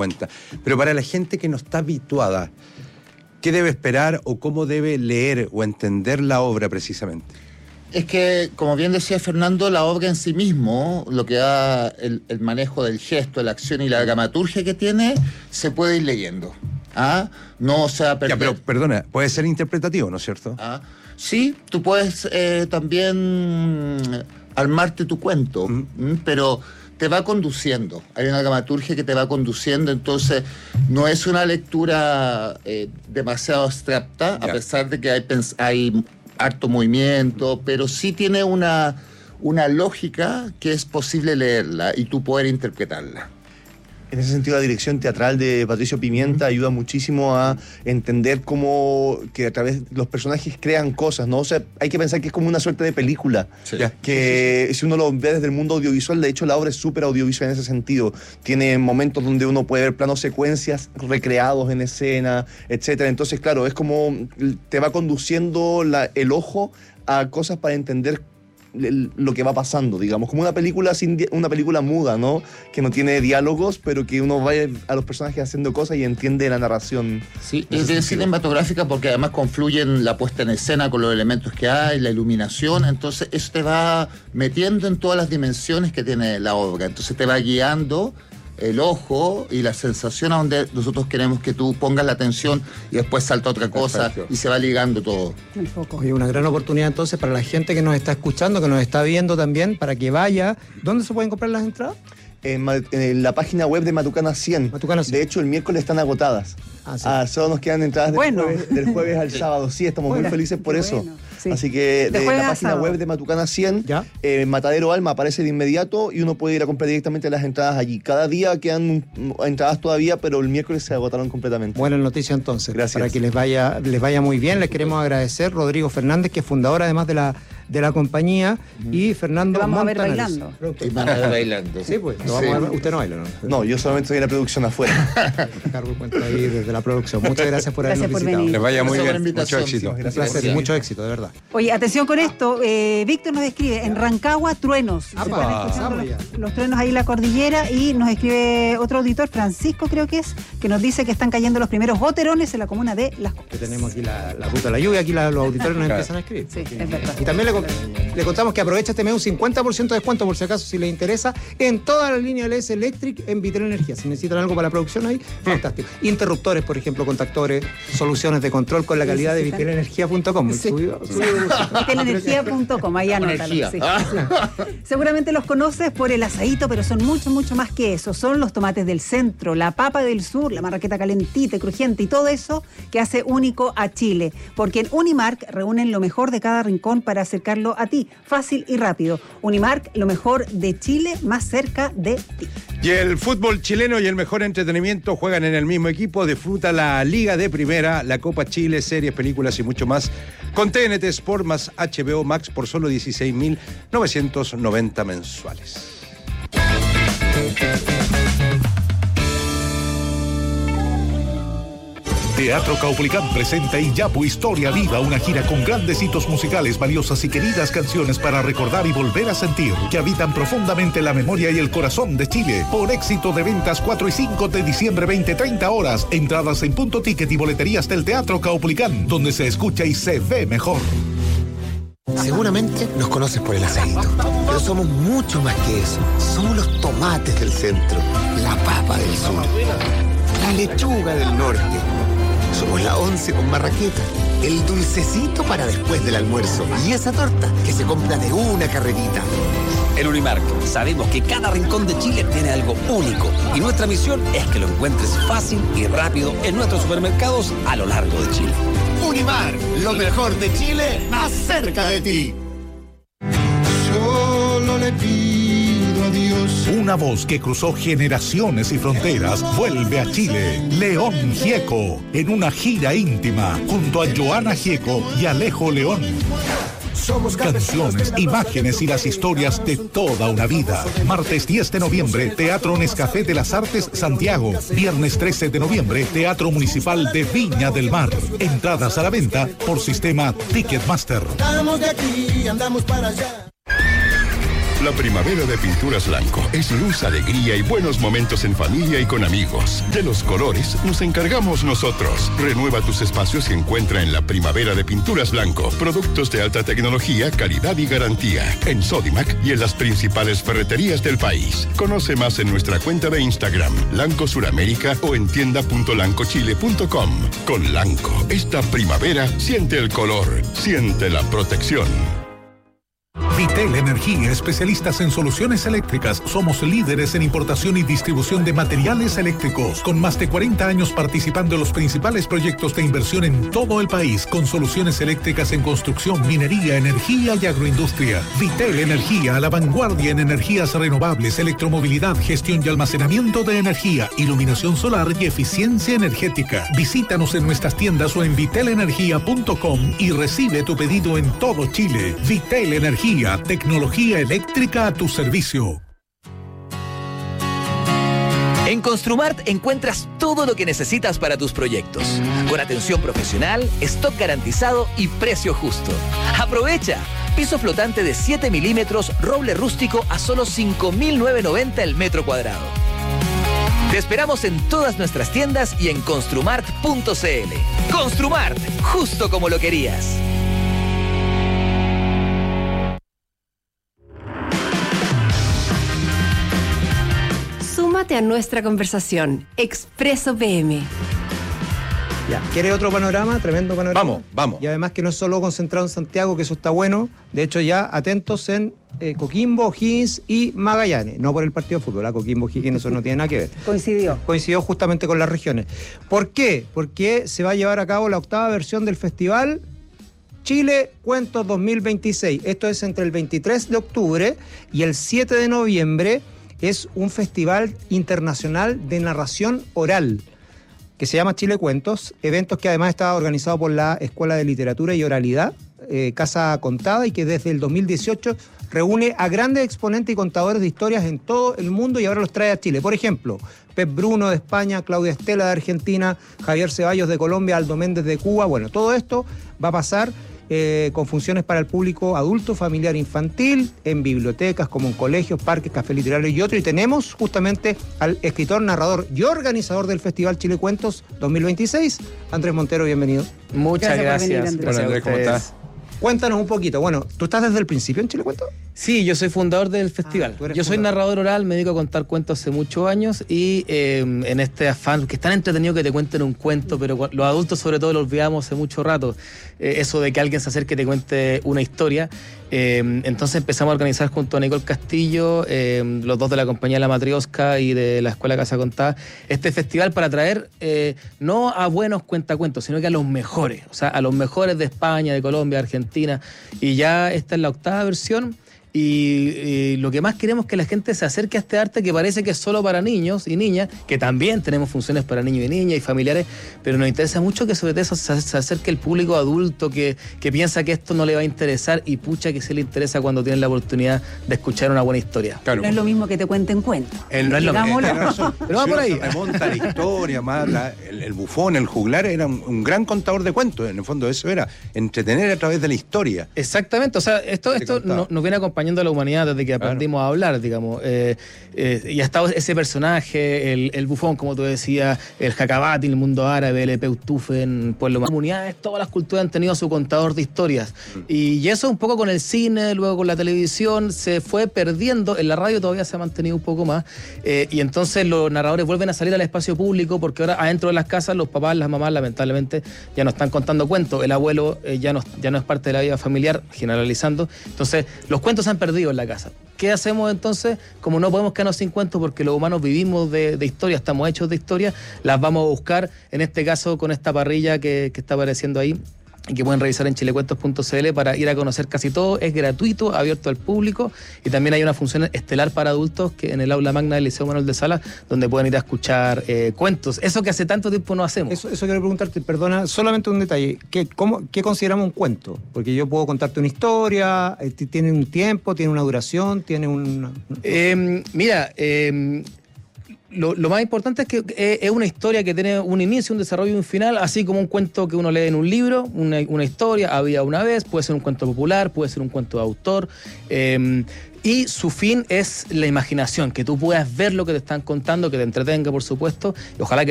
cuenta. Pero para la gente que no está habituada, ¿qué debe esperar o cómo debe leer o entender la obra precisamente? Es que, como bien decía Fernando, la obra en sí mismo, lo que da el manejo del gesto, la acción y la dramaturgia que tiene, se puede ir leyendo. No se va a perder. Ya, pero perdona, puede ser interpretativo, ¿no es cierto? Sí, tú puedes también armarte tu cuento, pero te va conduciendo. Hay una dramaturgia que te va conduciendo, entonces no es una lectura demasiado abstracta, a pesar de que hay harto movimiento, pero sí tiene una lógica que es posible leerla y tú poder interpretarla. En ese sentido, la dirección teatral de Patricio Pimienta ayuda muchísimo a entender cómo que a través de los personajes crean cosas, ¿no? O sea, hay que pensar que es como una suerte de película, que si uno lo ve desde el mundo audiovisual, de hecho la obra es súper audiovisual en ese sentido. Tiene momentos donde uno puede ver planos secuencias recreados en escena, etcétera. Entonces, claro, es como te va conduciendo el ojo a cosas para entender lo que va pasando, digamos, como una película muda, ¿no? Que no tiene diálogos, pero que uno va a los personajes haciendo cosas y entiende la narración. Sí, es cinematográfica porque además confluyen la puesta en escena con los elementos que hay, la iluminación, entonces eso te va metiendo en todas las dimensiones que tiene la obra, entonces te va guiando el ojo y la sensación a donde nosotros queremos que tú pongas la atención y después salta otra cosa. Perfecto. Y se va ligando todo. Oye, una gran oportunidad entonces para la gente que nos está escuchando, que nos está viendo también, para que vaya. ¿Dónde se pueden comprar las entradas? En la página web de Matucana 100. De hecho, el miércoles están agotadas. Solo nos quedan entradas del jueves al sábado. Sí, estamos muy felices por eso. Bueno. Sí. Así que de la página web de Matucana 100, Matadero Alma aparece de inmediato y uno puede ir a comprar directamente las entradas allí. Cada día quedan entradas todavía, pero el miércoles se agotaron completamente. Buena noticia entonces. Gracias. Para que les vaya muy bien. Les queremos agradecer Rodrigo Fernández, que es fundador además de la compañía, y Fernando Vamos Montanales. A ver bailando. Y van a ver bailando. Sí, pues. Vamos a ver. Usted no baila, ¿no? No, yo solamente estoy en la producción afuera. Cargo el cuento ahí desde la producción. Muchas gracias por habernos visitado. Venir. Les vaya muy bien. Mucho éxito. Un placer y mucho éxito, de verdad. Oye, atención con esto. Víctor nos escribe, en Rancagua, truenos. Se están escuchando los truenos ahí en la cordillera, y nos escribe otro auditor, Francisco creo que nos dice que están cayendo los primeros boterones en la comuna de Las Condes. Que tenemos aquí la ruta de la lluvia, aquí los auditores nos empiezan a escribir. Sí, es verdad. Y también le contamos que aprovecha este mes un 50% de descuento, por si acaso, si les interesa, en toda la línea LS Electric en Vitel Energía. Si necesitan algo para la producción ahí, fantástico. Interruptores, por ejemplo, contactores, soluciones de control con la calidad de vitelenergia.com. Vitelenergia.com, ahí anótalo. Sí. Seguramente los conoces por el asadito, pero son mucho, mucho más que eso. Son los tomates del centro, la papa del sur, la marraqueta calentita y crujiente y todo eso que hace único a Chile. Porque en Unimark reúnen lo mejor de cada rincón para acercarlo a ti, fácil y rápido. Unimark, lo mejor de Chile, más cerca de ti. Y el fútbol chileno y el mejor entretenimiento juegan en el mismo equipo. Disfruta la Liga de Primera, la Copa Chile, series, películas y mucho más con TNT Sport más HBO Max por solo 16.990 mensuales. Teatro Caupolicán presenta Iyapu Historia Viva, una gira con grandes hitos musicales, valiosas y queridas canciones para recordar y volver a sentir, que habitan profundamente la memoria y el corazón de Chile. Por éxito de ventas 4 y 5 de diciembre, 20-30 horas. Entradas en Punto Ticket y boleterías del Teatro Caupolicán, donde se escucha y se ve mejor. Seguramente nos conoces por el asadito, pero somos mucho más que eso. Somos los tomates del centro, la papa del sur, la lechuga del norte. Somos la 11 con marraqueta, el dulcecito para después del almuerzo y esa torta que se compra de una carrerita. En Unimark sabemos que cada rincón de Chile tiene algo único y nuestra misión es que lo encuentres fácil y rápido en nuestros supermercados a lo largo de Chile. Unimark, lo mejor de Chile, más cerca de ti. Solo le pido a Dios. Una voz que cruzó generaciones y fronteras vuelve a Chile. León Gieco, en una gira íntima junto a Joana Gieco y Alejo León. Canciones, imágenes y las historias de toda una vida. Martes 10 de noviembre, Teatro Nescafé de las Artes, Santiago. Viernes 13 de noviembre, Teatro Municipal de Viña del Mar. Entradas a la venta por sistema Ticketmaster. Andamos de aquí, andamos para allá. La primavera de Pinturas Blanco es luz, alegría y buenos momentos en familia y con amigos. De los colores nos encargamos nosotros. Renueva tus espacios y encuentra en la primavera de Pinturas Blanco productos de alta tecnología, calidad y garantía. En Sodimac y en las principales ferreterías del país. Conoce más en nuestra cuenta de Instagram, Lanco Suramérica, o en tienda.lancochile.com. Con Lanco, esta primavera siente el color, siente la protección. Vitel Energía, especialistas en soluciones eléctricas. Somos líderes en importación y distribución de materiales eléctricos, con más de 40 años participando en los principales proyectos de inversión en todo el país, con soluciones eléctricas en construcción, minería, energía y agroindustria. Vitel Energía, a la vanguardia en energías renovables, electromovilidad, gestión y almacenamiento de energía, iluminación solar y eficiencia energética. Visítanos en nuestras tiendas o en vitelenergia.com y recibe tu pedido en todo Chile. Vitel Energía, tecnología eléctrica a tu servicio. En Construmart encuentras todo lo que necesitas para tus proyectos, con atención profesional, stock garantizado y precio justo. ¡Aprovecha! Piso flotante de 7 milímetros, roble rústico a solo 5.990 el metro cuadrado. Te esperamos en todas nuestras tiendas y en construmart.cl. Construmart, justo como lo querías. Súmate a nuestra conversación. Expreso PM. Ya, ¿quiere otro panorama? Tremendo panorama. Vamos. Y además que no es solo concentrado en Santiago, que eso está bueno. De hecho, ya atentos en Coquimbo, O'Higgins y Magallanes. No por el partido de fútbol, Coquimbo, O'Higgins, eso no tiene nada que ver. Coincidió justamente con las regiones. ¿Por qué? Porque se va a llevar a cabo la 8ª versión del festival Chile Cuentos 2026. Esto es entre el 23 de octubre y el 7 de noviembre. Es un festival internacional de narración oral que se llama Chile Cuentos, eventos que además está organizado por la Escuela de Literatura y Oralidad, Casa Contada, y que desde el 2018 reúne a grandes exponentes y contadores de historias en todo el mundo y ahora los trae a Chile. Por ejemplo, Pep Bruno de España, Claudia Estela de Argentina, Javier Ceballos de Colombia, Aldo Méndez de Cuba. Bueno, todo esto va a pasar con funciones para el público adulto, familiar, infantil, en bibliotecas como en colegios, parques, cafés literarios y otros. Y tenemos justamente al escritor, narrador y organizador del Festival Chile Cuentos 2026, Andrés Montero, bienvenido. Muchas gracias. Bueno, Andrés, ¿cómo estás? Cuéntanos un poquito. Bueno, ¿tú estás desde el principio en Chile Cuentos? Sí, yo soy fundador del festival. Yo soy narrador oral, me dedico a contar cuentos hace muchos años y en este afán, que es tan entretenido que te cuenten un cuento, pero los adultos sobre todo lo olvidamos hace mucho rato, eso de que alguien se acerque y te cuente una historia. Entonces empezamos a organizar junto a Nicole Castillo, los dos de la compañía La Matrioska y de la Escuela Casa Contada, este festival para traer no a buenos cuentacuentos, sino que a los mejores, o sea, a los mejores de España, de Colombia, de Argentina, y ya esta es la 8ª versión. Y lo que más queremos es que la gente se acerque a este arte que parece que es solo para niños y niñas, que también tenemos funciones para niños y niñas y familiares, pero nos interesa mucho que sobre todo eso se acerque el público adulto que piensa que esto no le va a interesar y pucha que se le interesa cuando tienen la oportunidad de escuchar una buena historia. Claro. No es lo mismo que te cuenten cuentos. No es lo mismo. Pero va por ahí. Se remonta la historia, más el bufón, el juglar era un gran contador de cuentos. En el fondo eso era entretener a través de la historia. Exactamente, o sea, esto nos viene acompañando a la humanidad desde que aprendimos a hablar, digamos. Y ha estado ese personaje, el bufón, como tú decías, el Jacabati, el mundo árabe, el Epeutufe en Pueblo Más. Comunidades, todas las culturas han tenido su contador de historias. Y eso un poco con el cine, luego con la televisión, se fue perdiendo. En la radio todavía se ha mantenido un poco más. Y entonces los narradores vuelven a salir al espacio público porque ahora adentro de las casas los papás, las mamás, lamentablemente, ya no están contando cuentos. El abuelo ya no es parte de la vida familiar, generalizando. Entonces, los cuentos se han perdido en la casa. ¿Qué hacemos entonces? Como no podemos quedarnos sin cuentos porque los humanos vivimos de historia, estamos hechos de historia, las vamos a buscar, en este caso con esta parrilla que está apareciendo ahí y que pueden revisar en chilecuentos.cl para ir a conocer casi todo. Es gratuito, abierto al público, y también hay una función estelar para adultos que en el aula magna del Liceo Manuel de Salas, donde pueden ir a escuchar cuentos. Eso que hace tanto tiempo no hacemos. Eso quiero preguntarte, perdona, solamente un detalle. ¿Qué consideramos un cuento? Porque yo puedo contarte una historia, tiene un tiempo, tiene una duración, tiene un... lo más importante es que es una historia que tiene un inicio, un desarrollo y un final, así como un cuento que uno lee en un libro, una historia, había una vez, puede ser un cuento popular, puede ser un cuento de autor, y su fin es la imaginación, que tú puedas ver lo que te están contando, que te entretenga, por supuesto, y ojalá que